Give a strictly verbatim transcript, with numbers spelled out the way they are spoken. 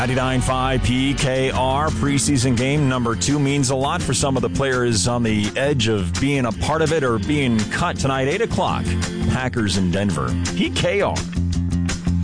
ninety-nine point five P K R preseason game number two means a lot for some of the players on the edge of being a part of it or being cut tonight, eight o'clock. Packers in Denver. P K R.